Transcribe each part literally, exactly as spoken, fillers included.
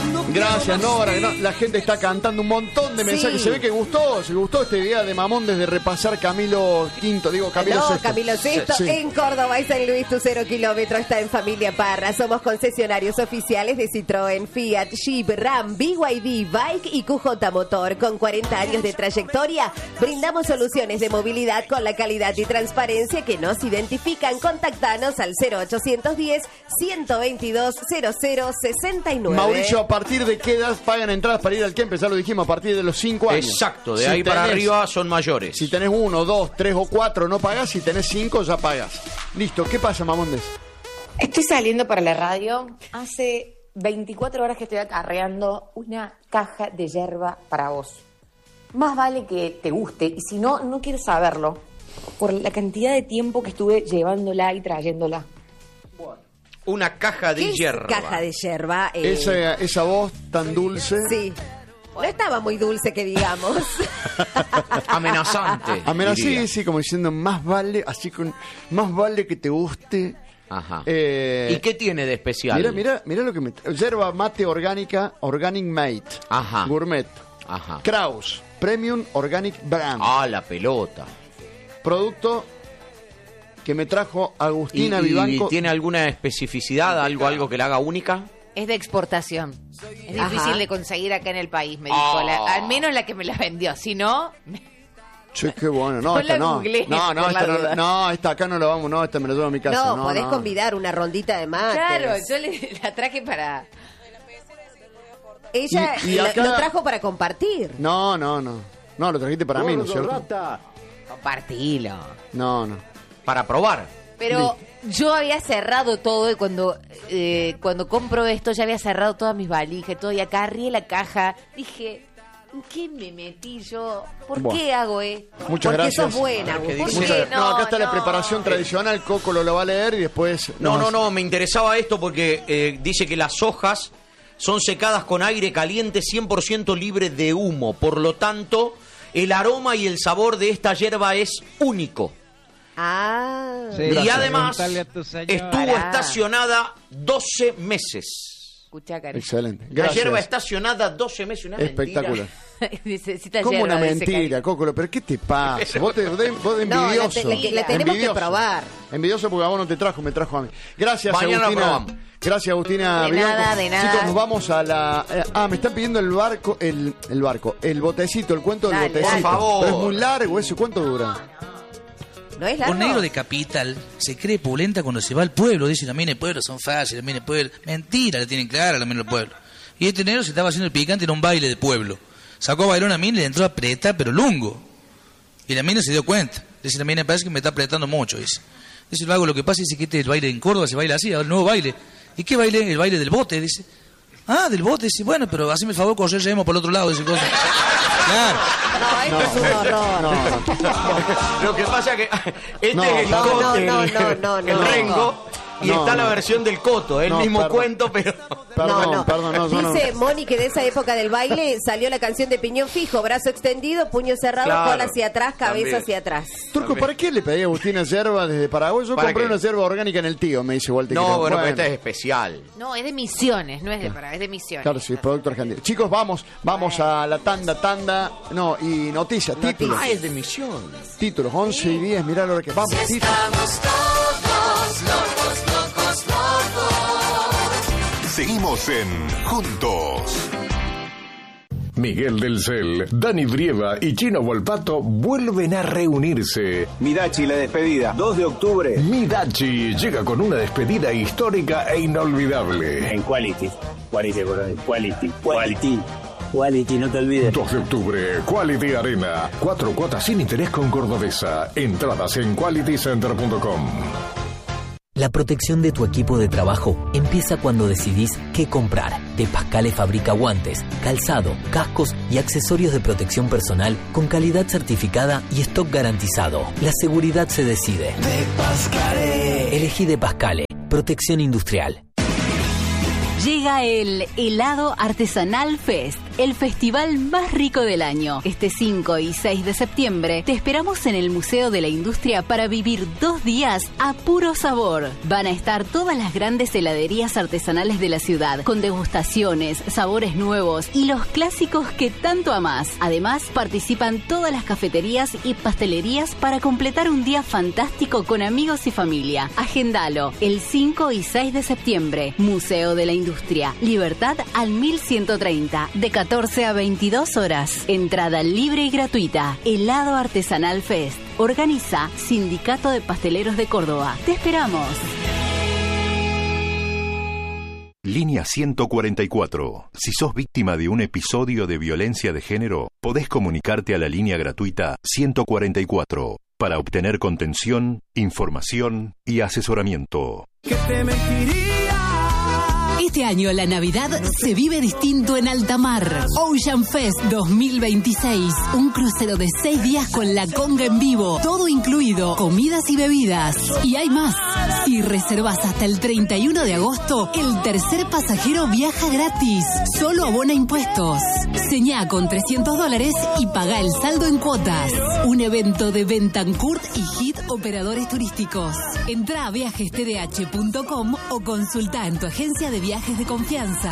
Gracias, Nora. No, la gente está cantando un montón de mensajes. Sí. Se ve que gustó, se gustó este día de mamón desde repasar Camilo Quinto, digo Camilo no, Sexto. Camilo Sexto, sí. En Córdoba y San Luis, tu cero kilómetro está en Familia Parra. Somos concesionarios oficiales de Citroën, Fiat, Jeep, Ram, B Y D, Bike y Q J Motor. Con cuarenta años de trayectoria, brindamos soluciones de movilidad con la calidad y transparencia que nos identifican. Contactanos al cero ochocientos diez, ciento veintidós, cero cero sesenta y nueve. Mauricio, ¿a partir de qué edad pagan entradas para ir al Kempes? Ya lo dijimos, a partir de los cinco años. Exacto, de si ahí tenés, para arriba son mayores. Si tenés uno, dos, tres o cuatro, no pagás. Si tenés cinco, ya pagás. Listo, ¿qué pasa, Mamondes? Estoy saliendo para la radio. Hace veinticuatro horas que estoy acarreando una caja de yerba para vos. Más vale que te guste, y si no, no quiero saberlo, por la cantidad de tiempo que estuve llevándola y trayéndola. Una caja de ¿Qué hierba. Es caja de hierba. Eh... Esa, esa voz tan dulce. Sí. No estaba muy dulce, que digamos. Amenazante. Amenazante, sí, sí, como diciendo, más vale, así con, más vale que te guste. Ajá. Eh, ¿Y qué tiene de especial? Mira, mira, mira lo que me... Yerba mate orgánica, Organic Mate. Ajá. Gourmet. Ajá. Kraus, Premium Organic Brand. Ah, la pelota. Producto que me trajo Agustina ¿Y, Vivanco. ¿Y tiene alguna especificidad, algo, algo que la haga única? Es de exportación. Es Ajá. difícil de conseguir acá en el país, me dijo. Oh. La, al menos la que me la vendió. Si no... Che, qué bueno. No, No esta la no. googleé, No, no, por esta la no, duda. no, esta acá no la vamos, no, esta me la llevo a mi casa. No, No, podés no. convidar una rondita de mates. Claro, yo le, la traje para... Ella Y- y lo- acá- lo trajo para compartir. No, no, no. No, lo trajiste para mí, ¿no es cierto? Compartilo. No, no. Para probar. Pero yo había cerrado todo y cuando eh, cuando compro esto ya había cerrado todas mis valijas y todo. Y acá arrié la caja. Dije, ¿en qué me metí yo? ¿Por Bueno. qué hago esto? Muchas Porque gracias. sos buena, ¿Qué Gus. dice? ¿Por qué? Muchas- no, acá está la no. preparación tradicional. Coco lo, lo va a leer y después... No, nos- no, no, me interesaba esto porque eh, dice que las hojas son secadas con aire caliente cien por ciento libre de humo. Por lo tanto, el aroma y el sabor de esta hierba es único. Ah. Sí, Y gracias. además Preguntale a tu señora. estuvo estacionada doce meses. Escuchá, Cari. Excelente. La Gracias. hierba estacionada doce meses, una Espectacular. Necesita ¿Cómo yerba, una dice mentira, Cari. Cócolo? ¿Pero qué te pasa? Vos, te, vos de No, la, envidioso. te- la que- la tenemos Envidioso. que probar. Envidioso porque a vos no te trajo, me trajo a mí. Gracias, Mañana Agustina. probamos. Gracias, Agustina De Vivanco. nada, de nada. Chicos, nos vamos a la... eh, ah, me están pidiendo el barco, el, el barco, el botecito, el cuento del Dale, botecito. por favor. Pero es muy largo eso, ¿cuánto dura? ¿No es largo? Un negro de capital se cree pulenta cuando se va al pueblo. Dice, las minas de pueblo son fáciles, las minas de pueblo. Mentira, la tienen clara las minas del pueblo. Y este negro se estaba haciendo el picante en un baile de pueblo. Sacó a bailar una mina y le entró a apretar, pero lungo. Y la mina se dio cuenta. Dice, la mina parece que me está apretando mucho. Dice, dice el vago, lo que pasa es que este el baile en Córdoba se baila así, el nuevo baile. ¿Y qué baile? El baile del bote, dice. Ah, del bote, dice, bueno, pero haceme el favor, correr, llevemos por el otro lado, dice cosa. Claro. No, esto es un horror. No, no. Lo que pasa es que este No, es el no, coto, no, el, no, no, no, el no. rengo, y No, está la no. versión del coto, el No, mismo perdón. cuento, pero... Perdón, no, no. perdón, no, yo no. Dice Moni que de esa época del baile salió la canción de Piñón Fijo, brazo extendido, puño cerrado, Claro, cola hacia atrás, cabeza también. hacia atrás. Turco, ¿para qué le pedí a Agustina yerba desde Paraguay? Yo ¿Para compré qué? una yerba orgánica en el tío, me dice Walter. No, Quirós. bueno, pero esta es especial. No, es de Misiones, no es de para, es de Misiones. Claro, sí, es producto argentino. Chicos, vamos, vamos a la tanda, tanda, no, y noticias, títulos. Ah, es de misión. Títulos, once y diez, mirá lo que... Vamos, títulos. Seguimos en Juntos. Miguel del Cel, Dani Brieva y Chino Volpato vuelven a reunirse. Midachi, la despedida, dos de octubre. Midachi llega con una despedida histórica e inolvidable. En Quality. Quality, Quality. Quality. Quality, no te olvides. dos de octubre, Quality Arena. Cuatro cuotas sin interés con Cordobesa. Entradas en quality center punto com. La protección de tu equipo de trabajo empieza cuando decidís qué comprar. De Pascale fabrica guantes, calzado, cascos y accesorios de protección personal con calidad certificada y stock garantizado. La seguridad se decide. De Pascale. Elegí De Pascale. Protección industrial. Llega el Helado Artesanal Fest, el festival más rico del año. Este cinco y seis de septiembre te esperamos en el Museo de la Industria para vivir dos días a puro sabor. Van a estar todas las grandes heladerías artesanales de la ciudad, con degustaciones, sabores nuevos y los clásicos que tanto amás. Además, participan todas las cafeterías y pastelerías para completar un día fantástico con amigos y familia. Agendalo, el cinco y seis de septiembre, Museo de la Industria. Libertad al mil ciento treinta, de catorce a veintidós horas. Entrada libre y gratuita. Helado Artesanal Fest. Organiza Sindicato de Pasteleros de Córdoba. Te esperamos. Línea ciento cuarenta y cuatro. Si sos víctima de un episodio de violencia de género, podés comunicarte a la línea gratuita ciento cuarenta y cuatro para obtener contención, información y asesoramiento. Que te mentiría. Este año la Navidad se vive distinto en alta mar. Ocean Fest dos mil veintiséis. Un crucero de seis días con la conga en vivo. Todo incluido, comidas y bebidas. Y hay más. Si reservas hasta el treinta y uno de agosto, el tercer pasajero viaja gratis. Solo abona impuestos. Señá con trescientos dólares y paga el saldo en cuotas. Un evento de Bentancourt y Hit Operadores Turísticos. Entrá a viajes t d h punto com o consulta en tu agencia de viajes de confianza.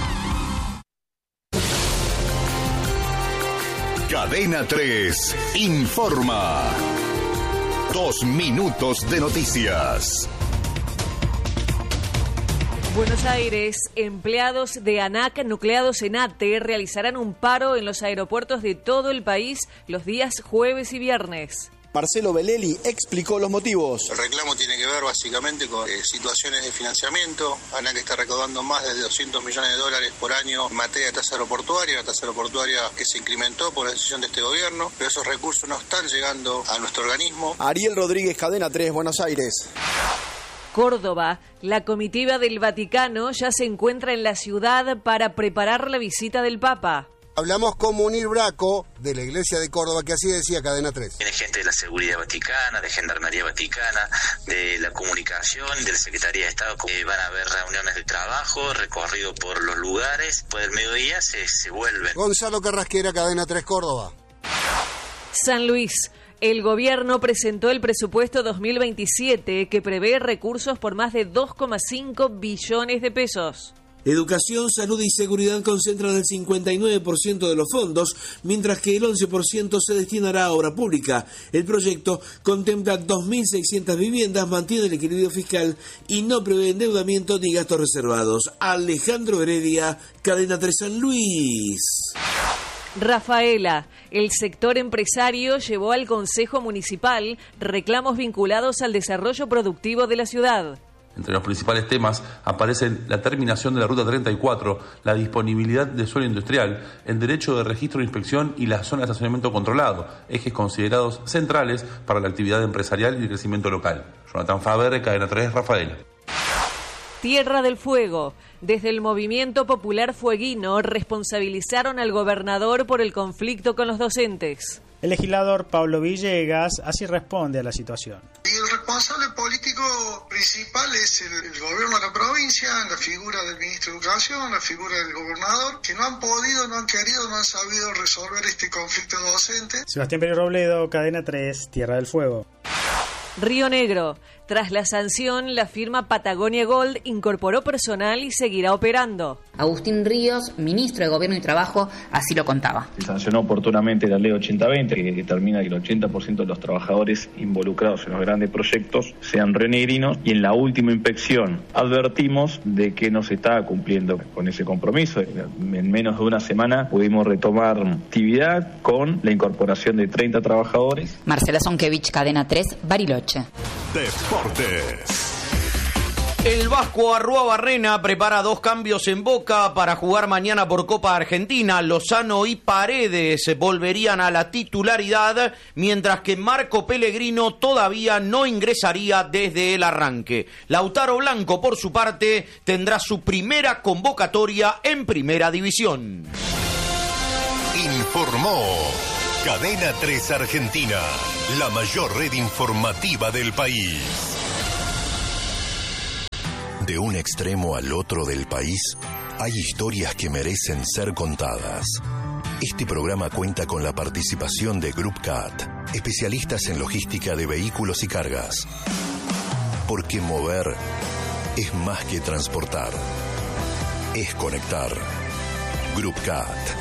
Cadena tres informa. Dos minutos de noticias. Buenos Aires, empleados de ANAC nucleados en ATE realizarán un paro en los aeropuertos de todo el país los días jueves y viernes. Marcelo Belelli explicó los motivos. El reclamo tiene que ver básicamente con eh, situaciones de financiamiento. ANAC está recaudando más de doscientos millones de dólares por año en materia de tasa aeroportuaria, la tasa aeroportuaria que se incrementó por la decisión de este gobierno, pero esos recursos no están llegando a nuestro organismo. Ariel Rodríguez, Cadena tres, Buenos Aires. Córdoba, la comitiva del Vaticano ya se encuentra en la ciudad para preparar la visita del Papa. Hablamos con Munir Braco, de la Iglesia de Córdoba, que así decía Cadena tres. Tiene gente de la Seguridad Vaticana, de Gendarmería Vaticana, de la Comunicación, de la Secretaría de Estado. Eh, van a haber reuniones de trabajo, recorrido por los lugares. Después del mediodía se, se vuelven. Gonzalo Carrasquera, Cadena tres, Córdoba. San Luis. El gobierno presentó el presupuesto dos mil veintisiete que prevé recursos por más de dos coma cinco billones de pesos. Educación, salud y seguridad concentran el cincuenta y nueve por ciento de los fondos, mientras que el once por ciento se destinará a obra pública. El proyecto contempla dos mil seiscientas viviendas, mantiene el equilibrio fiscal y no prevé endeudamiento ni gastos reservados. Alejandro Heredia, Cadena tres San Luis. Rafaela, el sector empresario llevó al Consejo Municipal reclamos vinculados al desarrollo productivo de la ciudad. Entre los principales temas aparecen la terminación de la Ruta treinta y cuatro, la disponibilidad de suelo industrial, el derecho de registro e inspección y la zona de estacionamiento controlado, ejes considerados centrales para la actividad empresarial y el crecimiento local. Jonathan Faber, Cadena tres, Rafaela. Tierra del Fuego. Desde el Movimiento Popular Fueguino responsabilizaron al gobernador por el conflicto con los docentes. El legislador Pablo Villegas así responde a la situación. Y el responsable político principal es el, el gobierno de la provincia, la figura del ministro de Educación, la figura del gobernador, que no han podido, no han querido, no han sabido resolver este conflicto docente. Sebastián Pérez Robledo, Cadena tres, Tierra del Fuego. Río Negro. Tras la sanción, la firma Patagonia Gold incorporó personal y seguirá operando. Agustín Ríos, ministro de Gobierno y Trabajo, así lo contaba. Sancionó oportunamente la ley ochenta veinte, que determina que el ochenta por ciento de los trabajadores involucrados en los grandes proyectos sean renegrinos, y en la última inspección advertimos de que no se estaba cumpliendo con ese compromiso. En menos de una semana pudimos retomar actividad con la incorporación de treinta trabajadores. Marcela Zonkevich, Cadena tres, Bariloche. Deportes. El vasco Arruabarrena prepara dos cambios en Boca para jugar mañana por Copa Argentina. Lozano y Paredes volverían a la titularidad, mientras que Marco Pellegrino todavía no ingresaría desde el arranque. Lautaro Blanco, por su parte, tendrá su primera convocatoria en Primera División. Informó Cadena tres Argentina, la mayor red informativa del país. De un extremo al otro del país, hay historias que merecen ser contadas. Este programa cuenta con la participación de Group C A T, especialistas en logística de vehículos y cargas. Porque mover es más que transportar, es conectar. Group C A T.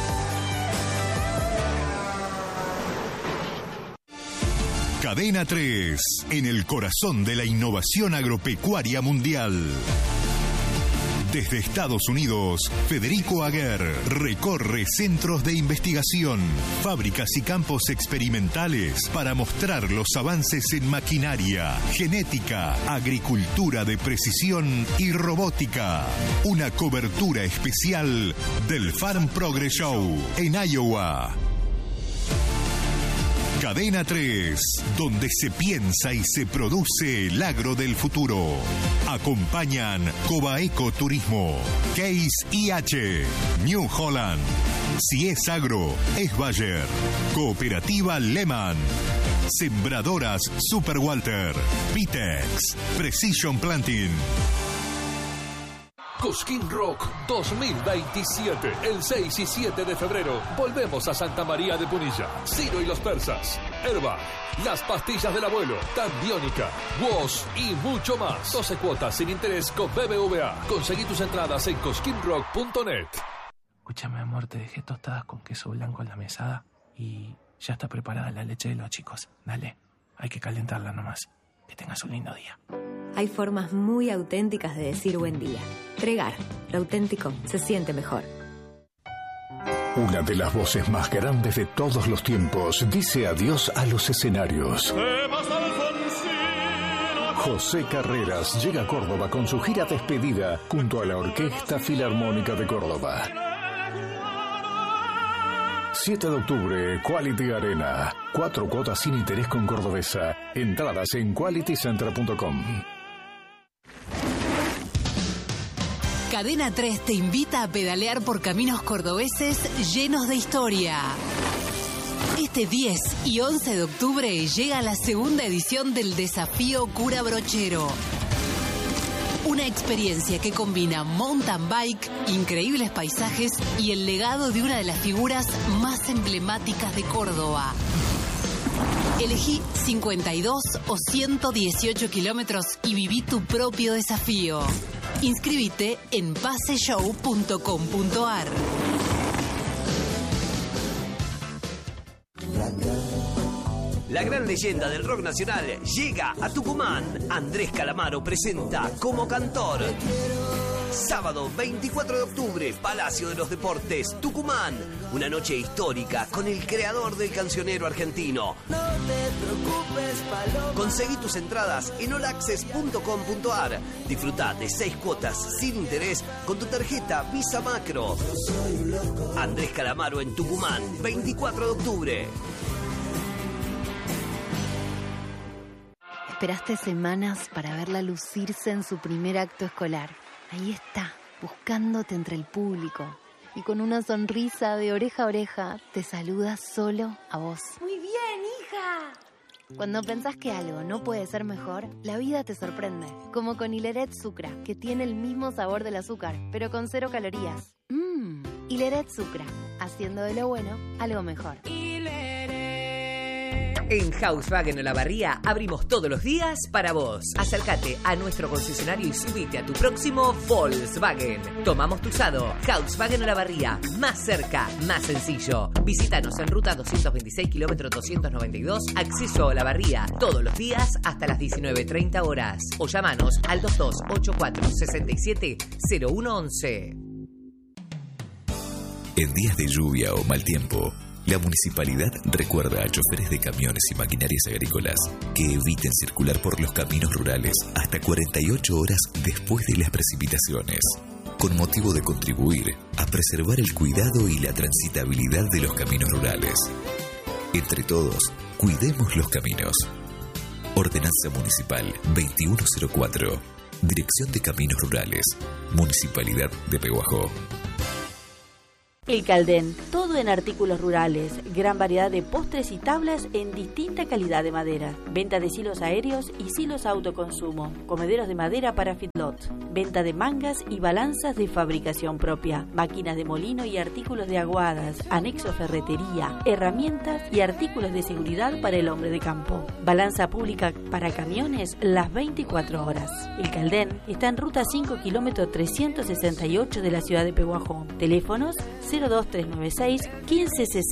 Cadena tres, en el corazón de la innovación agropecuaria mundial. Desde Estados Unidos, Federico Aguer recorre centros de investigación, fábricas y campos experimentales para mostrar los avances en maquinaria, genética, agricultura de precisión y robótica. Una cobertura especial del Farm Progress Show en Iowa. Cadena tres, donde se piensa y se produce el agro del futuro. Acompañan Cobaeco Turismo, Case I H, New Holland. Si es agro, es Bayer. Cooperativa Lehman. Sembradoras Super Walter. Pitex. Precision Planting. Cosquín Rock dos mil veintisiete, el seis y siete de febrero. Volvemos a Santa María de Punilla, Ciro y los Persas, Herba, Las Pastillas del Abuelo, Tambiónica, Woz y mucho más. doce cuotas sin interés con B B V A. Conseguí tus entradas en cosquín rock punto net. Escúchame, amor, te dejé tostadas con queso blanco en la mesada y ya está preparada la leche de los chicos. Dale, hay que calentarla nomás. Que tengas un lindo día. Hay formas muy auténticas de decir buen día. Tregar, lo auténtico se siente mejor. Una de las voces más grandes de todos los tiempos dice adiós a los escenarios. José Carreras llega a Córdoba con su gira despedida junto a la Orquesta Filarmónica de Córdoba. siete de octubre, Quality Arena. Cuatro cuotas sin interés con Cordobesa. Entradas en quality center punto com. Cadena tres te invita a pedalear por caminos cordobeses llenos de historia. Este diez y once de octubre llega la segunda edición del Desafío Cura Brochero. Una experiencia que combina mountain bike, increíbles paisajes y el legado de una de las figuras más emblemáticas de Córdoba. Elegí cincuenta y dos o ciento dieciocho kilómetros y viví tu propio desafío. Inscríbete en pase show punto com punto a r. La gran leyenda del rock nacional llega a Tucumán. Andrés Calamaro presenta como cantor. Sábado veinticuatro de octubre, Palacio de los Deportes, Tucumán. Una noche histórica con el creador del cancionero argentino. No te preocupes, Paloma. Conseguí tus entradas en all access punto com punto a r. Disfruta de seis cuotas sin interés con tu tarjeta Visa Macro. Andrés Calamaro en Tucumán, veinticuatro de octubre. Esperaste semanas para verla lucirse en su primer acto escolar. Ahí está, buscándote entre el público. Y con una sonrisa de oreja a oreja, te saluda solo a vos. Muy bien, hija. Cuando pensás que algo no puede ser mejor, la vida te sorprende. Como con Hileret Sucra, que tiene el mismo sabor del azúcar, pero con cero calorías. Mmm, Hileret Sucra, haciendo de lo bueno algo mejor. En Volkswagen Olavarría abrimos todos los días para vos. Acércate a nuestro concesionario y subite a tu próximo Volkswagen. Tomamos tu usado. Volkswagen Olavarría, más cerca, más sencillo. Visítanos en ruta doscientos veintiséis, kilómetro doscientos noventa y dos, acceso a Olavarría, todos los días hasta las diecinueve treinta horas. O llamanos al dos dos ocho cuatro, seis siete, cero uno once. En días de lluvia o mal tiempo, la municipalidad recuerda a choferes de camiones y maquinarias agrícolas que eviten circular por los caminos rurales hasta cuarenta y ocho horas después de las precipitaciones, con motivo de contribuir a preservar el cuidado y la transitabilidad de los caminos rurales. Entre todos, cuidemos los caminos. Ordenanza Municipal veintiuno cero cuatro. Dirección de Caminos Rurales. Municipalidad de Pehuajó. El Caldén, todo en artículos rurales, gran variedad de postres y tablas en distinta calidad de madera. Venta de silos aéreos y silos autoconsumo, comederos de madera para feedlot. Venta de mangas y balanzas de fabricación propia, máquinas de molino y artículos de aguadas, anexo ferretería, herramientas y artículos de seguridad para el hombre de campo. Balanza pública para camiones las veinticuatro horas. El Caldén está en ruta cinco, kilómetro trescientos sesenta y ocho de la ciudad de Pehuajó. Teléfonos cero dos tres nueve seis, quince sesenta.